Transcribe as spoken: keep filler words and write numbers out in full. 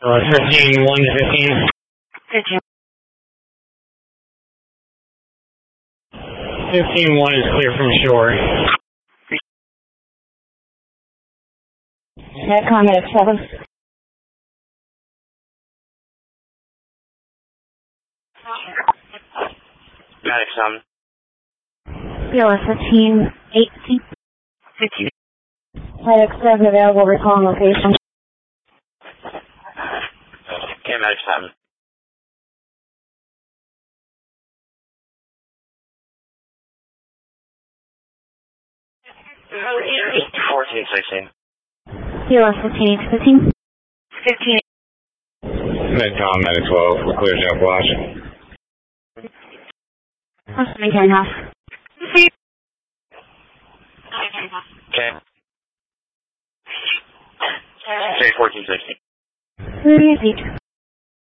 Uh, fifteen, one to fifteen. fifteen. fifteen, one is clear from shore. Netcom at seven. Medic seven. B L S fifteen, eighteen. fifteen. Medic seven available, recalling location. Okay, Medic seven. fourteen, sixteen. B L S fifteen, fifteen. fifteen. Netcom, Medic twelve, clear jump watch. Maintain half. Okay. Okay, fourteen, sixteen. Repeat.